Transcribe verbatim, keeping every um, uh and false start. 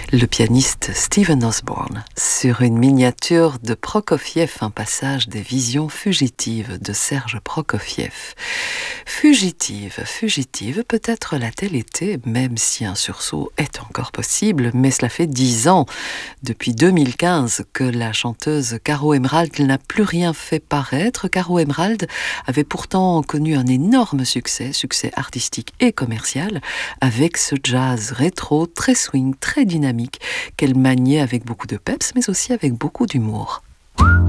le pianiste Steven Osborne, sur une miniature de Prokofiev, un passage des Visions fugitives de Serge Prokofiev. Fugitive, fugitive, peut-être l'a-t-elle été, même si un sursaut est encore possible, mais cela fait dix ans, depuis deux mille quinze, que la chanteuse Caro Emerald n'a plus rien fait paraître. Caro Emerald avait pourtant connu un énorme succès, succès artistique et commercial, avec ce jazz rétro, très swing, très dynamique, qu'elle maniait avec beaucoup de peps, mais aussi avec beaucoup d'humour.